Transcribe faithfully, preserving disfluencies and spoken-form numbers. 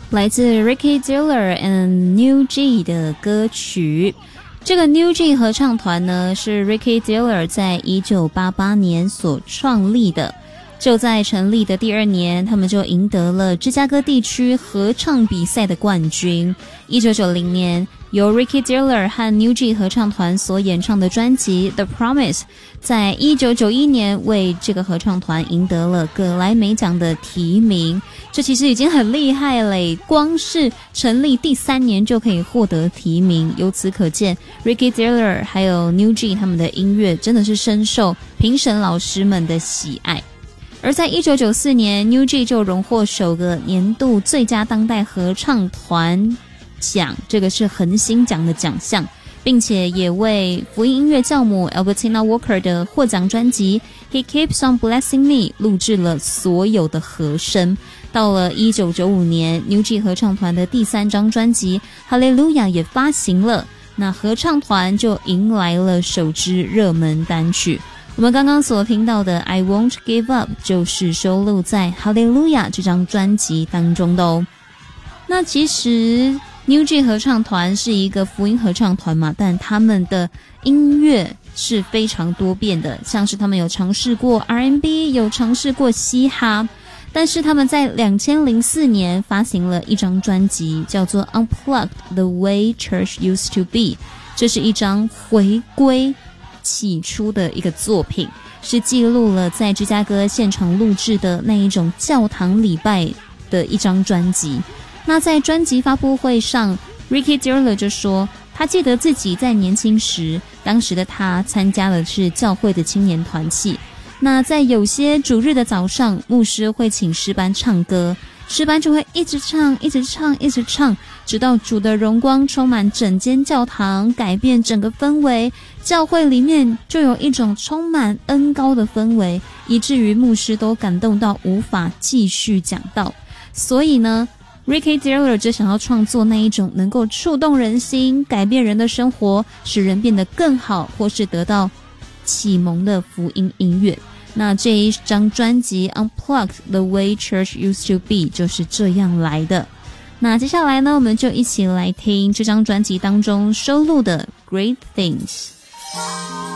来自 Ricky Diller and New G 的歌曲。这个 New G 合唱团呢，是 Ricky Diller 在一九八八年所创立的。就在成立的第二年，他们就赢得了芝加哥地区合唱比赛的冠军。一九九零年，由 Ricky Diller 和 New G 合唱团所演唱的专辑 The Promise 在一九九一年为这个合唱团赢得了葛莱美奖的提名。这其实已经很厉害了，光是成立第三年就可以获得提名，由此可见 Ricky Diller 还有 New G 他们的音乐真的是深受评审老师们的喜爱。而在一九九四年 New G 就荣获首个年度最佳当代合唱团奖，这个是恒星奖的奖项，并且也为福音音乐教母 Albertina Walker 的获奖专辑 He Keeps on Blessing Me 录制了所有的和声。到了一九九五年 New G 合唱团的第三张专辑 Hallelujah 也发行了，那合唱团就迎来了首支热门单曲。我们刚刚所听到的 I Won't Give Up 就是收录在 Hallelujah 这张专辑当中的哦。那其实 New G 合唱团是一个福音合唱团嘛，但他们的音乐是非常多变的，像是他们有尝试过 R and B， 有尝试过嘻哈，但是他们在二零零四年发行了一张专辑叫做 Unplugged The Way Church Used to Be， 这是一张回归起初的一个作品，是记录了在芝加哥现场录制的那一种教堂礼拜的一张专辑。那在专辑发布会上 Ricky Diller 就说他记得自己在年轻时，当时的他参加的是教会的青年团契，那在有些主日的早上，牧师会请诗班唱歌，诗班就会一直唱一直唱一直唱，直到主的荣光充满整间教堂，改变整个氛围，教会里面就有一种充满恩膏的氛围，以至于牧师都感动到无法继续讲道。所以呢Ricky Diller 就想要创作那一种能够触动人心，改变人的生活，使人变得更好，或是得到启蒙的福音音乐。那这一张专辑 Unplugged The Way Church Used to Be 就是这样来的。那接下来呢，我们就一起来听这张专辑当中收录的 Great Things。